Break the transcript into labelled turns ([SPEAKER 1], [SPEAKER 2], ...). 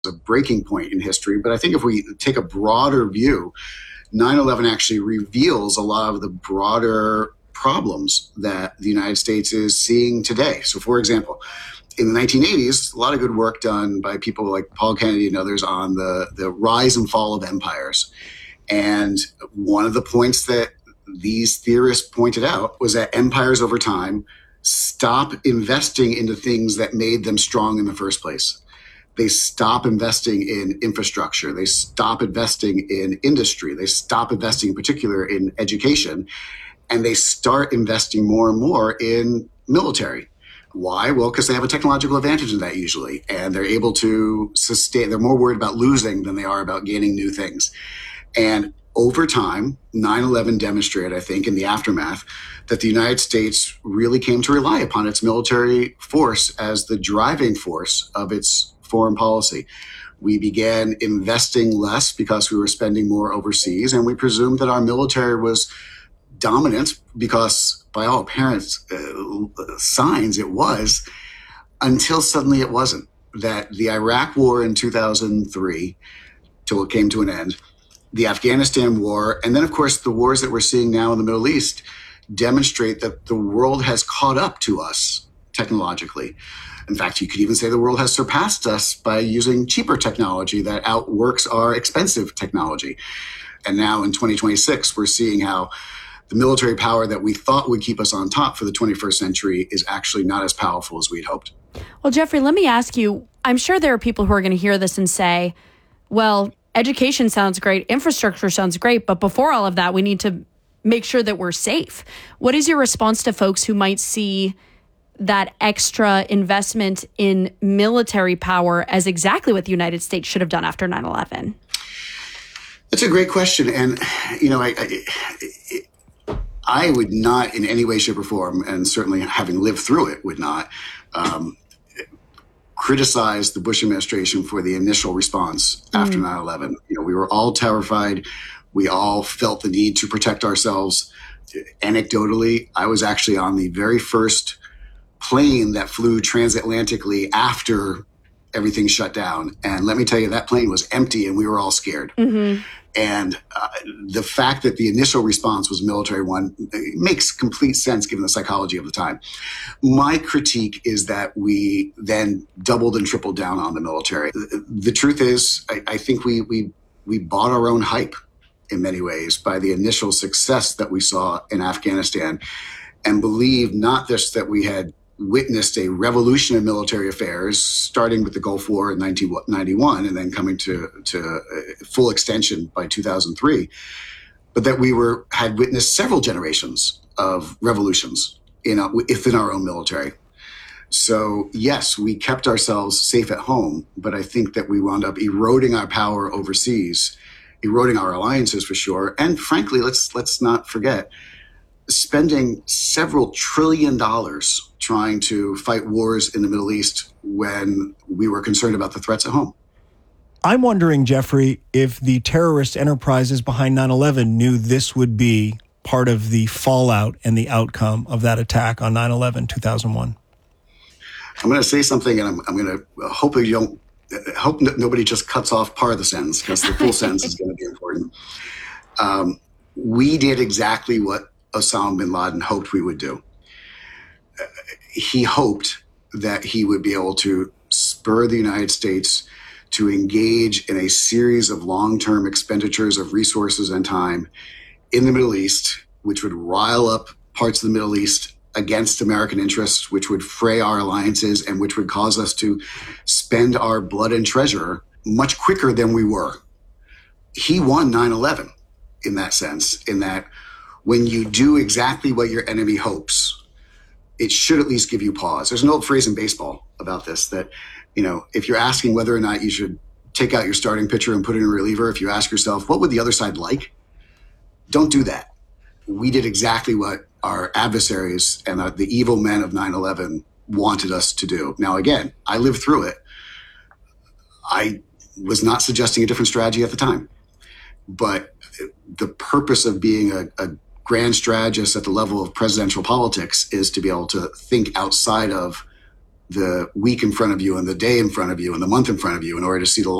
[SPEAKER 1] a breaking point in history. But I think if we take a broader view, 9/11 actually reveals a lot of the broader problems that the United States is seeing today. So, for example, in the 1980s, a lot of good work done by people like Paul Kennedy and others on the rise and fall of empires. And one of the points that these theorists pointed out was that empires over time stop investing into things that made them strong in the first place. They stop investing in infrastructure. They stop investing in industry. They stop investing in particular in education. And they start investing more and more in military. Why? Well, because they have a technological advantage in that usually. And they're able to sustain, they're more worried about losing than they are about gaining new things. And over time, 9/11 demonstrated, I think, in the aftermath, that the United States really came to rely upon its military force as the driving force of its foreign policy. We began investing less because we were spending more overseas, and we presumed that our military was dominant because, by all apparent signs, it was, until suddenly it wasn't. That the Iraq War in 2003, till it came to an end, the Afghanistan war, and then, of course, the wars that we're seeing now in the Middle East demonstrate that the world has caught up to us technologically. In fact, you could even say the world has surpassed us by using cheaper technology that outworks our expensive technology. And now in 2026, we're seeing how the military power that we thought would keep us on top for the 21st century is actually not as powerful as we'd hoped.
[SPEAKER 2] Well, Jeffrey, let me ask you, I'm sure there are people who are going to hear this and say, well, education sounds great, infrastructure sounds great, but before all of that, we need to make sure that we're safe. What is your response to folks who might see that extra investment in military power as exactly what the United States should have done after 9/11?
[SPEAKER 1] That's a great question. And, you know, I would not in any way, shape, or form, and certainly having lived through it, would not criticize the Bush administration for the initial response after 9/11. You know, we were all terrified. We all felt the need to protect ourselves. Anecdotally, I was actually on the very first plane that flew transatlantically after everything shut down. And let me tell you, that plane was empty and we were all scared. Mm-hmm. And the fact that the initial response was a military one makes complete sense given the psychology of the time. My critique is that we then doubled and tripled down on the military. The truth is, I think we bought our own hype in many ways by the initial success that we saw in Afghanistan, and believed not just that we had witnessed a revolution in military affairs, starting with the Gulf War in 1991 and then coming to full extension by 2003, but that we had witnessed several generations of revolutions within our own military. So yes, we kept ourselves safe at home, but I think that we wound up eroding our power overseas, eroding our alliances for sure, and frankly, let's not forget, spending several $1 trillion trying to fight wars in the Middle East when we were concerned about the threats at home.
[SPEAKER 3] I'm wondering, Jeffrey, if the terrorist enterprises behind 9/11 knew this would be part of the fallout and the outcome of that attack on 9/11, 2001.
[SPEAKER 1] I'm going to say something, and I'm going to hope nobody just cuts off part of the sentence, because the full sentence is going to be important. We did exactly what Osama bin Laden hoped we would do. He hoped that he would be able to spur the United States to engage in a series of long-term expenditures of resources and time in the Middle East, which would rile up parts of the Middle East against American interests, which would fray our alliances, and which would cause us to spend our blood and treasure much quicker than we were. He won 9/11 in that sense, in that when you do exactly what your enemy hopes, it should at least give you pause. There's an old phrase in baseball about this that, you know, if you're asking whether or not you should take out your starting pitcher and put in a reliever, if you ask yourself, what would the other side like? Don't do that. We did exactly what our adversaries and the evil men of 9/11 wanted us to do. Now, again, I lived through it. I was not suggesting a different strategy at the time, but the purpose of being a grand strategist at the level of presidential politics is to be able to think outside of the week in front of you and the day in front of you and the month in front of you in order to see the